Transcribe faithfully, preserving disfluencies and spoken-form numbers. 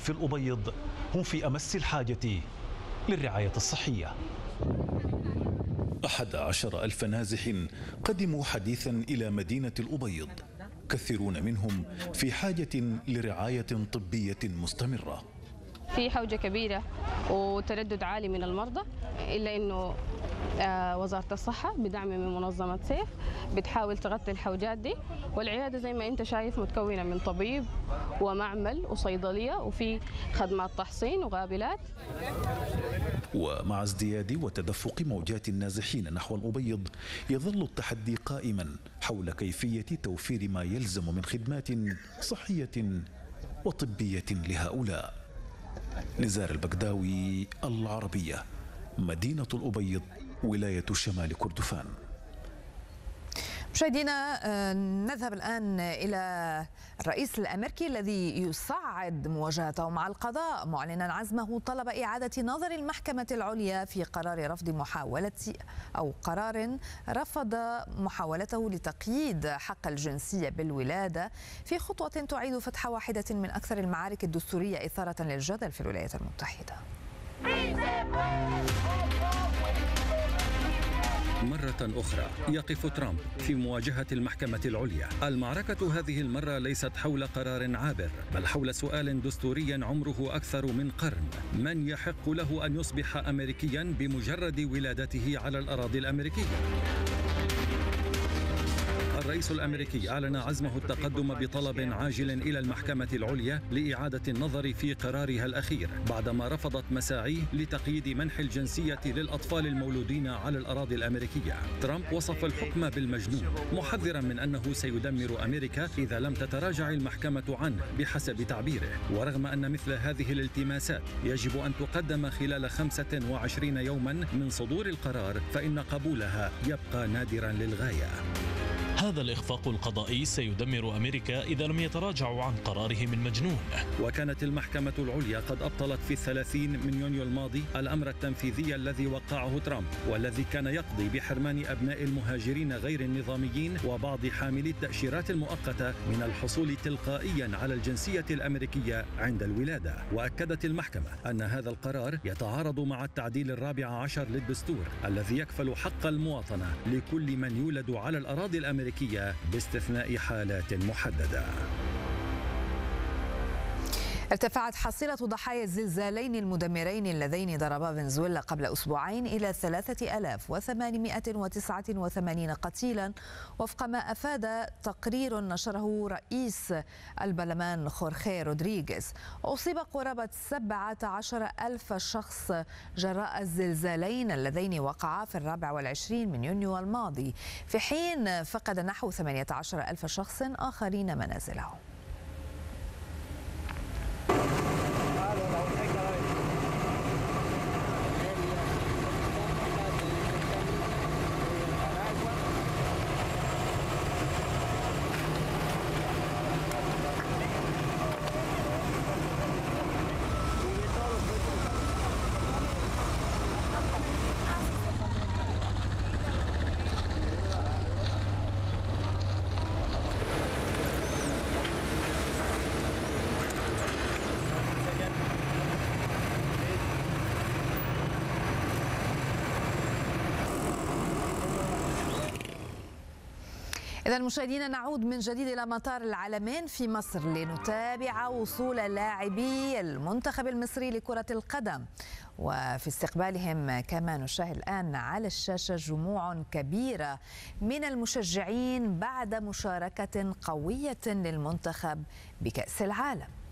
في الأبيض هم في أمس الحاجة للرعاية الصحية. أحد عشر ألف نازح قدموا حديثا إلى مدينة الأبيض، كثيرون منهم في حاجة لرعاية طبية مستمرة. في حوجة كبيرة وتردد عالي من المرضى، إلا أنه وزارة الصحة بدعم من منظمة سيف بتحاول تغطي الحوجات دي، والعيادة زي ما أنت شايف متكونة من طبيب ومعمل وصيدلية وفي خدمات تحصين وغابلات. ومع ازدياد وتدفق موجات النازحين نحو الأبيض يظل التحدي قائما حول كيفية توفير ما يلزم من خدمات صحية وطبية لهؤلاء. نزار البغداوي، العربية، مدينة الأبيض، ولاية شمال كردفان. مشاهدينا، نذهب الآن إلى الرئيس الأمريكي الذي يصعد مواجهته مع القضاء، معلنا عزمه طلب إعادة نظر المحكمة العليا في قرار رفض محاولة أو قرار رفض محاولته لتقييد حق الجنسية بالولادة، في خطوة تعيد فتح واحدة من أكثر المعارك الدستورية إثارة للجدل في الولايات المتحدة. مرة أخرى يقف ترامب في مواجهة المحكمة العليا. المعركة هذه المرة ليست حول قرار عابر، بل حول سؤال دستوري عمره أكثر من قرن: من يحق له أن يصبح أمريكيا بمجرد ولادته على الأراضي الأمريكية؟ الرئيس الأمريكي أعلن عزمه التقدم بطلب عاجل إلى المحكمة العليا لإعادة النظر في قرارها الأخير، بعدما رفضت مساعيه لتقييد منح الجنسية للأطفال المولودين على الأراضي الأمريكية. ترامب وصف الحكم بالمجنون، محذرا من أنه سيدمر أمريكا إذا لم تتراجع المحكمة عنه بحسب تعبيره. ورغم أن مثل هذه الالتماسات يجب أن تقدم خلال خمسة وعشرين يوما من صدور القرار، فإن قبولها يبقى نادرا للغاية. هذا الإخفاق القضائي سيدمر أمريكا إذا لم يتراجعوا عن قراره من مجنون. وكانت المحكمة العليا قد أبطلت في الثلاثين من يونيو الماضي الأمر التنفيذي الذي وقعه ترامب، والذي كان يقضي بحرمان أبناء المهاجرين غير النظاميين وبعض حاملي التأشيرات المؤقتة من الحصول تلقائيا على الجنسية الأمريكية عند الولادة. وأكدت المحكمة أن هذا القرار يتعارض مع التعديل الرابع عشر للدستور الذي يكفل حق المواطنة لكل من يولد على الأراضي الأمريكية باستثناء حالات محددة. ارتفعت حصيلة ضحايا الزلزالين المدمرين اللذين ضربا فنزويلا قبل أسبوعين إلى ثلاثة آلاف وثمانمائة وتسعة وثمانين قتيلا، وفق ما أفاد تقرير نشره رئيس البرلمان خورخي رودريغيز. أصيب قرابة سبعة عشر ألف شخص جراء الزلزالين اللذين وقعا في الرابع والعشرين من يونيو الماضي، في حين فقد نحو ثمانية عشر ألف شخص آخرين منازلهم. إذا مشاهدينا، نعود من جديد إلى مطار العلمين في مصر لنتابع وصول لاعبي المنتخب المصري لكرة القدم، وفي استقبالهم كما نشاهد الآن على الشاشة جموع كبيرة من المشجعين بعد مشاركة قوية للمنتخب بكأس العالم.